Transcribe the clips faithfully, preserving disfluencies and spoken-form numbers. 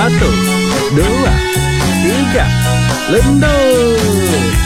Satu, dua, tiga, lendut.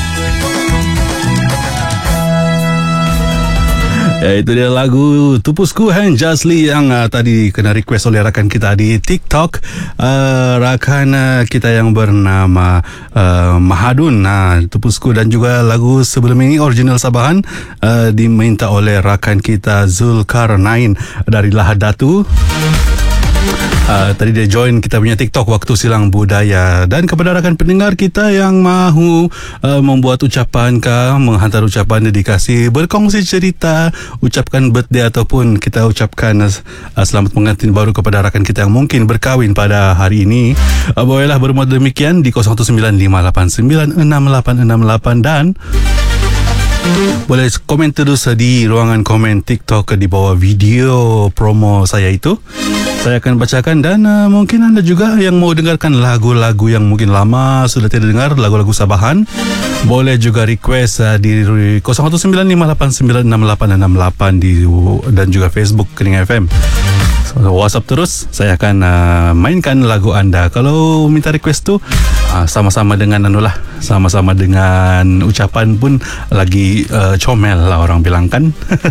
Ya, itu dia lagu Tupusku Han Jazli yang uh, tadi kena request oleh rakan kita di TikTok. uh, Rakan uh, kita yang bernama uh, Mahadun, uh, Tupusku. Dan juga lagu sebelum ini original Sabahan, uh, diminta oleh rakan kita Zulkarnain dari Lahad Datu. Uh, tadi dia join kita punya TikTok waktu silang budaya. Dan kepada rakan pendengar kita yang mahu uh, membuat ucapan kah, menghantar ucapan dedikasi, berkongsi cerita, ucapkan birthday ataupun kita ucapkan uh, selamat pengantin baru kepada rakan kita yang mungkin berkahwin pada hari ini, uh, bolehlah bermuat demikian di kosong satu sembilan lima lapan sembilan enam lapan enam lapan. Dan boleh komen terus di ruangan komen TikTok di bawah video promo saya itu. Saya akan bacakan. Dan uh, mungkin anda juga yang mau dengarkan lagu-lagu yang mungkin lama sudah tidak dengar, lagu-lagu Sabahan, boleh juga request uh, di kosong satu sembilan lima lapan sembilan enam lapan enam lapan di, dan juga Facebook Kening F M. So, WhatsApp terus, saya akan uh, mainkan lagu anda. Kalau minta request tu uh, sama-sama dengan anulah, sama-sama dengan ucapan pun lagi uh, comel lah orang bilang kan.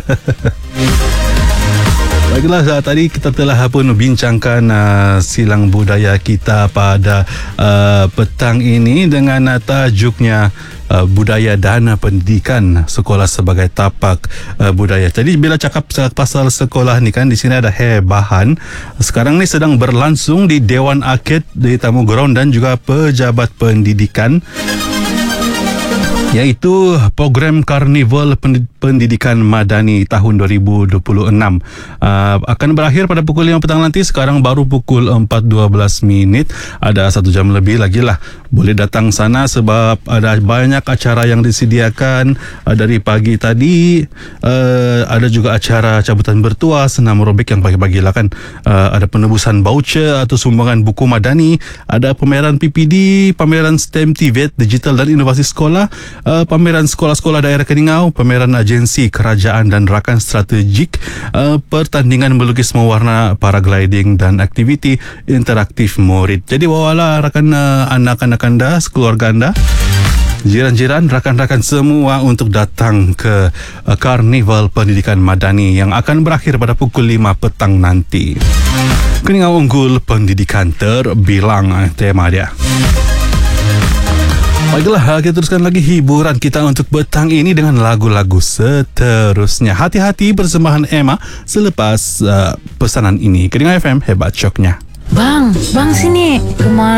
Baiklah, tadi kita telah pun bincangkan uh, silang budaya kita pada uh, petang ini dengan uh, tajuknya uh, budaya dan pendidikan sekolah sebagai tapak uh, budaya. Jadi bila cakap pasal sekolah ni kan, di sini ada Hebahan. Sekarang ni sedang berlangsung di Dewan Akid di Tamu Ground dan juga Pejabat Pendidikan, iaitu program Karnival Pendidikan Madani tahun dua ribu dua puluh enam. Uh, akan berakhir pada pukul lima petang nanti. Sekarang baru pukul empat dua belas minit. Ada satu jam lebih lagi lah. Boleh datang sana sebab ada banyak acara yang disediakan uh, dari pagi tadi. Uh, ada juga acara cabutan bertuah, senam aerobik yang pagi-pagi lah kan. Uh, ada penebusan voucher atau sumbangan buku Madani. Ada pameran P P D, pameran STEM T V E T, digital dan inovasi sekolah, uh, pameran sekolah-sekolah daerah Keningau, pameran agensi kerajaan dan rakan strategik, uh, pertandingan melukis mewarna, paragliding dan aktiviti interaktif murid. Jadi bawalah rakan uh, anak-anak anda, keluarga anda, jiran-jiran, rakan-rakan semua untuk datang ke uh, Karnival Pendidikan Madani yang akan berakhir pada pukul lima petang nanti. Keningau unggul, pendidikan terbilang, tema dia. Baiklah, kita teruskan lagi hiburan kita untuk petang ini dengan lagu-lagu seterusnya. Hati-hati persembahan Emma selepas uh, pesanan ini. Kening F M, hebat syoknya. Bang, bang sini. Kemana?